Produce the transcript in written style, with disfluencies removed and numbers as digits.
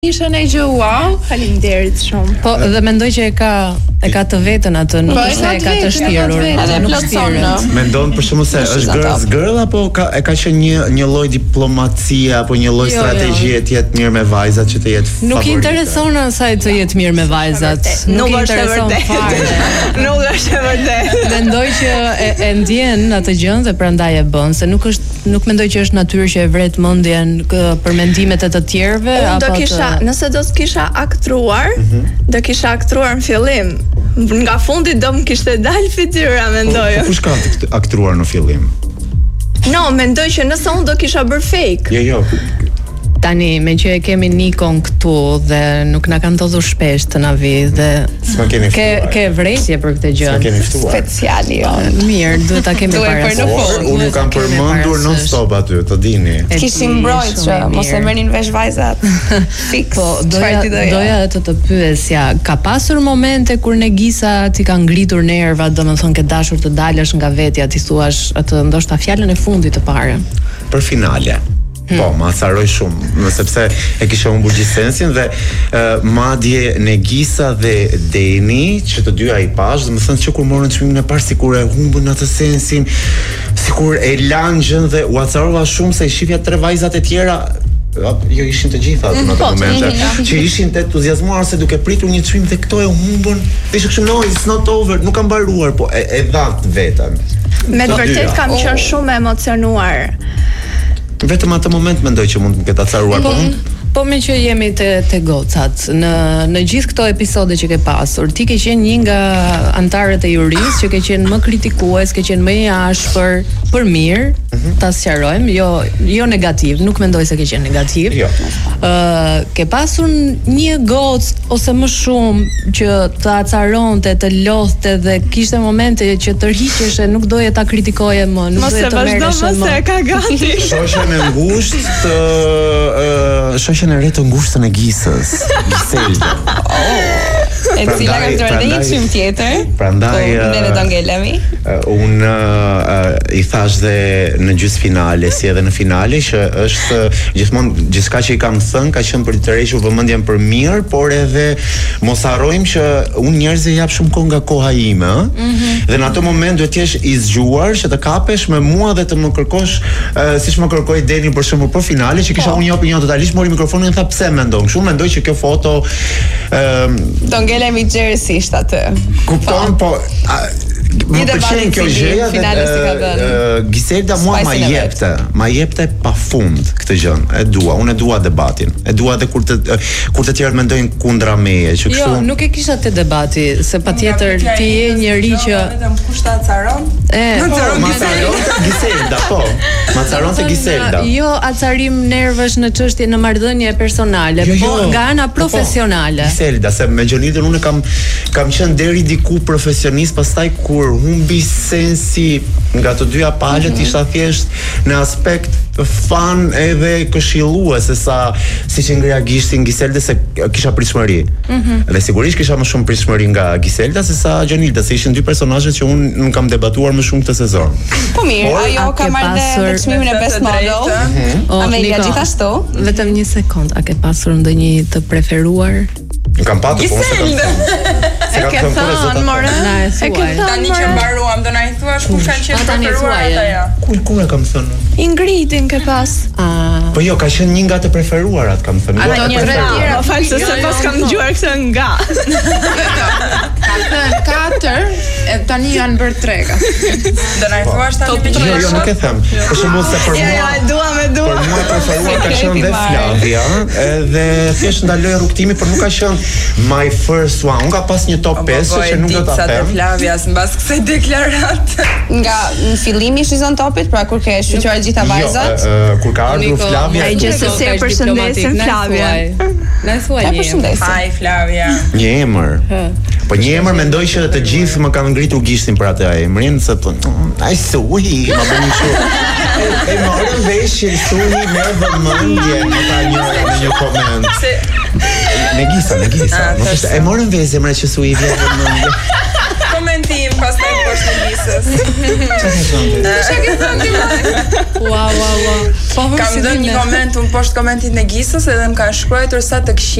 Isha një gjë wow. Faleminderit shumë. Po dhe mendoj që e ka të vetën atë, nuk është se e ka të shtirur. Edhe plotson. Mendon për shkakun se është girl apo e ka qenë një lloj diplomacie apo një lloj strategjie të jetë mirë me vajzat që të jetë favorite. Nuk i intereson asaj të jetë mirë me vajzat. Nuk i intereson fare. Nuk është e vërtetë. Mendoj që e ndjen atë gjën dhe prandaj e bën, se nuk mendoj që është natyrë që e vret mendjen për mendimet e të tjerëve apo nëse do të kisha aktruar, do kisha aktruar në fillim. Nga fundi do më kishte dalë fytyra, mendoj. Po kush ka aktruar në fillim? No, mendoj që nëse unë do kisha bërë fake. Jo. Tani, me që e kemi Nikon këtu dhe nuk na ka ndodhur shpesh të na vi dhe ke vrejtje për këtë gjë. S'ma keni ftuar. Speciali, jo. Mirë, duhet ta kemi parasysh. Unë kam përmendur non stop aty, të dini. Kishim mbrojtë që mos e merrin vesh vajzat. Fix. Po, doja të pyesja, ka pasur momente kur Negisa ti ka ngritur nervat, domethënë ke dashur të dalësh nga vetja, ti thuash atë ndoshta fjalën e fundit të parë. Për finale. Po, ma acaroj shumë, sepse e kisha humbur gjithsensin dhe madje Negisa dhe Deni, që të dyja i pash, dhe më thënë që kur morën çmimin e parë sikur e humbën atë sensin, sikur e langjën dhe u acarova shumë se i shifja 3 vajzat e tjera. Jo ishin të gjitha në atë momente që ishin të entuziazmuar se duke pritur një çmim dhe këto e humbën. Ishte kështu, no, it's not over, nuk kam mbaruar, po e dhan vetën. Me të vërtet kam qenë shumë emocionuar. Vetëm atë moment mendoj që mund të ketë acaruar, po me që jemi te gocat, në gjithë këto episode që ke pasur, ti ke qenë një nga antarët e jurisë që ke qenë më kritikues, ke qenë më i ashpër për mirë, ta sqarojmë, jo negativ, nuk mendoj se ke qenë negativ. Jo. Ke pasur një gocë ose më shumë që të acaronte, të lodhte dhe kishte momente që tërhiqeshe, nuk doje ta kritikoje më, nuk doje të merreshe më. Mos e ka gati. Shoqen e ngushtë, shoqen e re të ngushtë të Negisës, Giselda. E cila ka thënë edhe një çmim tjetër. Prandaj ne do ngelemi. Unë i thash dhe në gjysmëfinale si edhe në finale që është gjithmonë gjithçka që i kam thënë ka qenë për të tërhequr vëmendjen për mirë, por edhe mos harrojmë që unë njerëzve jap shumë kohë nga koha ime, dhe në atë moment duhet të jesh i zgjuar që të kapesh me mua dhe të më kërkosh siç më kërkoi Deni për shembull për finale që kisha unë një opinion totalisht, mori mikrofonin dhe tha pse mendon kështu, mendoj që kjo foto do ngelemi xheresisht atë. Kupton, po më pëlqen kjo gjëja dhe Giselda mua ma jepte pafund këtë gjën. E dua, unë e dua debatin. E dua edhe kur të tjerët mendojnë kundra meje, që kështu. Jo, nuk e kisha te debati, se patjetër ti je njeri që vetëm kush ta acaron? Giselda, po. Ma acaronte Giselda. Jo acarim nervësh në çështje në marrëdhënie personale, po nga ana profesionale. Giselda, se me Gjonidën unë kam qenë deri diku profesionist, pastaj kur humbi sensi nga të dyja palët, isha thjesht në aspekt fan edhe këshillues se sa siç e ngreja gishtin Giselda, se kisha pritshmëri. Dhe sigurisht kisha më shumë pritshmëri nga Giselda se sa Gjonilda, se ishin dy personazhe që unë nuk kam debatuar më shumë këtë sezon. Po mirë, ajo ka marrë dhe çmimin e Best Model. Amelia gjithashtu. Vetëm një sekond, a ke pasur ndonjë të preferuar? Kam patur po E ke thënë, more? E ke thënë, tani që mbaruam, do na i thuash kush kanë qenë preferuar ata ja. Kur e kam thënë? Ingridin ke pas. Po jo, ka qenë një nga të preferuarat, kam thënë. Ato një tre tjera, po fal se pas kam dëgjuar këtë nga. Ka thënë 4, tani janë bërë 3. Do na i thuash tani. Jo, nuk e them. Për shembull se për mua. Ja, dua. Për mua preferuar ka qenë dhe Flavia, edhe thjesht ndaloj rrugtimin, por nuk ka qenë my first one. Unë ka pas një top 5 që nuk do ta them. Flavias mbas kësaj deklarate. Nga në fillimi shizon topit, pra kur ke shqyrtuar gjitha vajzat. Kur ka ardhur Flavia. Ai gjithsesi e përshëndesin Flavia. Na thuaj një. Hi Flavia. Një emër. Po një emër mendoj që të gjithë më kanë ngritur gishtin për atë emrin, se thonë, ai Sui, ma bëni kështu. E morën vesh që Sui me vëmendje në ta një koment. Negisa. E morën vesh zemra që Sui vjen vëmendje. Komentim pastaj poshtë Negisa. Negisës. Wow. Kam dhënë një koment poshtë komentit Negisës edhe më kanë shkruar sa të